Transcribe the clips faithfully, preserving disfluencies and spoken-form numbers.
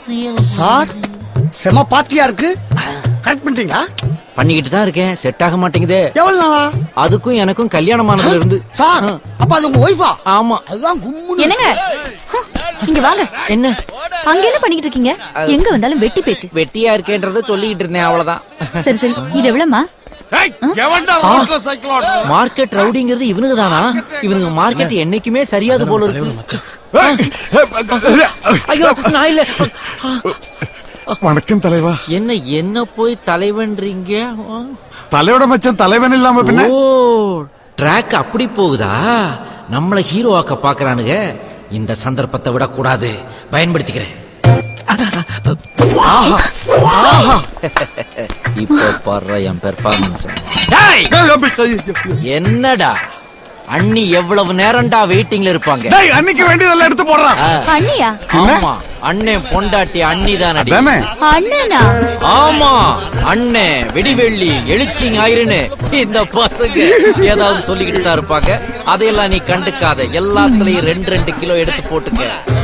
Sir செம பார்ட்டியா இருக்கு. Correct பண்ணிட்டீங்களா? பண்ணிக்கிட்டு தான் இருக்கேன். செட் ஆக மாட்டேங்குதே. எவ்வளவு நாளா? அதுக்கும் எனக்கும் கல்யாணம் ஆனதுல இருந்து. சார் அப்ப அது உங்க ஒய்ஃபா? ஆமா. அதுதான் கும்முன்னு. என்னங்க இங்க வாங்க. என்ன அங்க என்ன பண்ணிட்டு இருக்கீங்க? எங்க வந்தாலும் வெட்டி பேச்சு. வெட்டியா இருக்கேன்றத சொல்லிக்கிட்டு இருந்தேன், அவ்வளவுதான். சரி சரி, இது எவ்வளவுமா? மார்க்கெட் ரவுடிங்கிறது இவனுக்கு தானா? இவனுக்கு மார்க்கெட் என்னைக்குமே சரியாது போல இருக்கு. ஐயோ நான் இல்ல. வணக்கம் தலைவா. என்ன என்ன போய் தலைவன்றீங்க? தலையோட மச்சன் தலைவன் இல்லாம பின்ன. ஓ ட்ராக் அப்படி போகுதா? நம்மள ஹீரோவாக்க பாக்குறானுங்க. இந்த சந்தர்ப்பத்தை விட கூடாது, பயன்படுத்திக்கிறேன். இப்ப பாரு என் பெர்ஃபார்மன்ஸ். என்னடா அண்ணி எவ்வளவு நேரம்டா வெயிட்டிங்ல இருப்பாங்க? அன்னைக்கு வேண்டியதெல்லாம் எடுத்து போடுறான். அண்ணியா? ஆமா அண்ணன் பொண்டாட்டி அண்ணி தானடி. அண்ணனா? ஆமா அண்ணே வெடிவெள்ளி எழுச்சி ஞாயிறுன்னு இந்த பசங்க ஏதாவது சொல்லிக்கிட்டு தான் இருப்பாங்க. அதையெல்லாம் நீ கண்டுக்காத. எல்லாத்துலயும் ரெண்டு ரெண்டு கிலோ எடுத்து போட்டுக்க.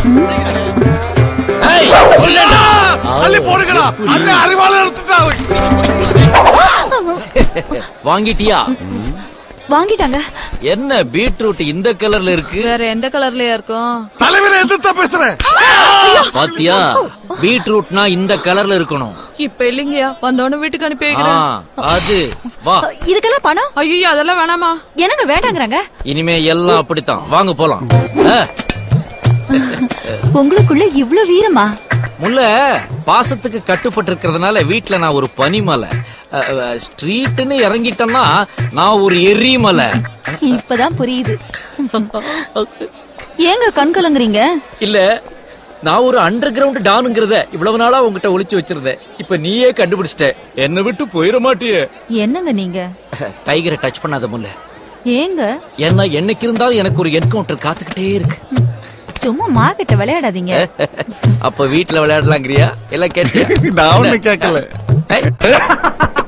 வாங்கிட்டியா? வாங்கிட்டாங்க. என்ன பீட்ரூட் இந்த கலர்ல இருக்கு? வேற எந்த கலர்லயா இருக்கும்? தலைவரே எதிர்த்தா பேசுறேன். பாத்தியா, பீட்ரூட்னா இந்த கலர்ல இருக்கணும். இப்ப இல்லைங்கயா, வந்தோன்னு வீட்டுக்கு அனுப்பி வைக்கிறேன். அது வா. இதுக்கெல்லாம் பணம்? ஐயோ அதெல்லாம் வேணாமா. எனக்கு வேண்டாங்கறாங்க. இனிமே எல்லாம் அப்படித்தான். வாங்க போலாம். உங்களுக்குள்ள இவ்ளோ வீரமா? முல்ல பாசத்துக்கு கட்டுப்பட்டு இருக்கிறதுனால வீட்டுல நான் ஒரு பனிமலை, ஸ்ட்ரீட்னு இறங்கிட்டேன்னா நான் ஒரு எரிமலை. இப்பதான் புரியுது. ஏங்க கண் கலங்குறீங்க? இல்ல, நான் ஒரு அண்டர் கிரவுண்ட் டானுங்கிறத இவ்வளவு நாளா உங்ககிட்ட ஒளிச்சு வச்சிருந்தேன். இப்ப நீயே கண்டுபிடிச்சிட்ட. என்ன விட்டு போயிட மாட்டியே. என்னங்க நீங்க? டைகரை டச் பண்ணாத முல்ல. ஏங்க? ஏன்னா என்னைக்கு இருந்தாலும் எனக்கு ஒரு என்கவுண்டர் காத்துக்கிட்டே இருக்கு. சும்மா மார்க்கெட்ட விளையாடாதீங்க. அப்ப வீட்டுல விளையாடலாங்கிறியா? எல்லாம் கேட்டியா? நான் ஒண்ணு கேட்கல.